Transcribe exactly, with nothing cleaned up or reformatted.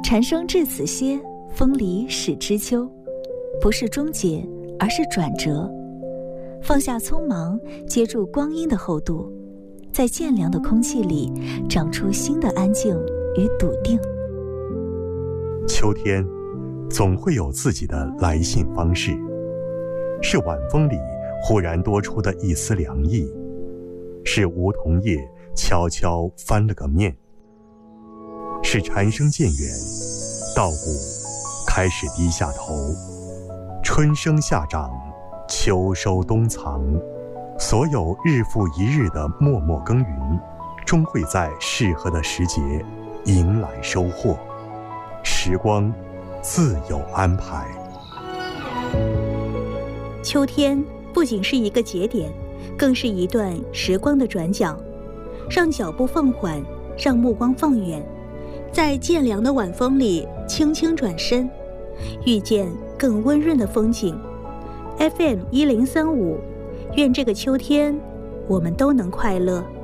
蝉声至此歇，风离始知秋。不是终结，而是转折。放下匆忙，接住光阴的厚度，在渐凉的空气里长出新的安静与笃定。 秋天总会有自己的来信方式，是晚风里忽然多出的一丝凉意，是梧桐叶悄悄翻了个面，是蝉声渐远，稻谷开始低下头，春生夏长，秋收冬藏，所有日复一日的默默耕耘，终会在适合的时节迎来收获。时光自有安排。 秋天不仅是一个节点，更是一段时光的转角，让脚步放缓，让目光放远，在渐凉的晚风里轻轻转身，遇见更温润的风景。 F M 一零三五，愿这个秋天我们都能快乐。